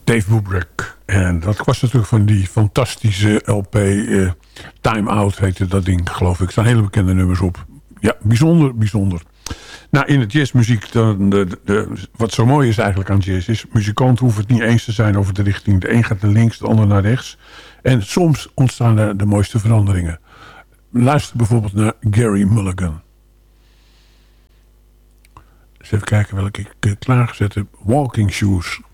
Dave Brubeck. En dat was natuurlijk van die fantastische LP. Time Out heette dat ding, geloof ik. Er staan hele bekende nummers op. Ja, bijzonder, bijzonder. Nou, in de jazzmuziek, wat zo mooi is eigenlijk aan jazz is, muzikanten hoeven het niet eens te zijn over de richting. De een gaat naar links, de ander naar rechts. En soms ontstaan er de mooiste veranderingen. Luister bijvoorbeeld naar Gary Mulligan. Eens even kijken welke ik klaargezet heb. Walking Shoes.